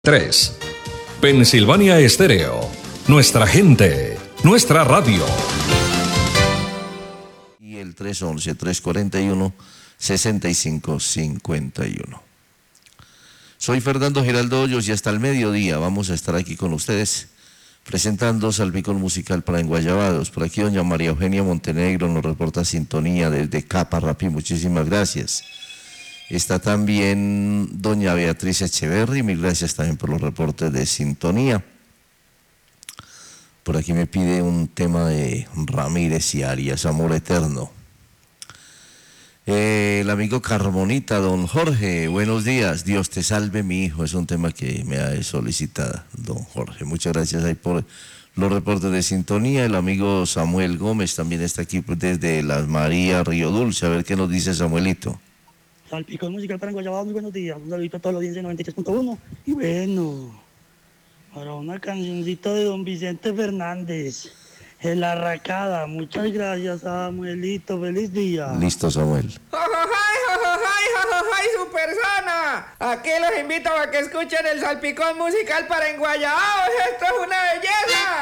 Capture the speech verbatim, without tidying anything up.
tres. Pensilvania Estéreo. Nuestra gente. Nuestra radio. Y el tres once, tres cuarenta y uno, sesenta y cinco cincuenta y uno. Soy Fernando Giraldo Hoyos y hasta el mediodía vamos a estar aquí con ustedes presentando Salpicón Musical para Enguayabados. Por aquí doña María Eugenia Montenegro nos reporta sintonía desde Caparrapí, muchísimas gracias. Está también doña Beatriz Echeverry, mil gracias también por los reportes de sintonía. Por aquí me pide un tema de Ramírez y Arias, Amor Eterno. Eh, el amigo Carmonita, don Jorge, buenos días, Dios te salve mi hijo, es un tema que me ha solicitado don Jorge, muchas gracias ahí por los reportes de sintonía. El amigo Samuel Gómez también está aquí desde Las Marías, Río Dulce, a ver qué nos dice Samuelito. Salpicón Musical para Enguayabados, muy buenos días, un saludito a toda la audiencia de noventa y tres punto uno, y bueno, para una cancioncita de don Vicente Fernández, El Arracada. Muchas gracias, Samuelito, feliz día. Listo, Samuel. ¡Jojojay, jojojay, jojojay, su persona! Aquí los invito a que escuchen el Salpicón Musical para Enguayabados. ¡Esto es una belleza!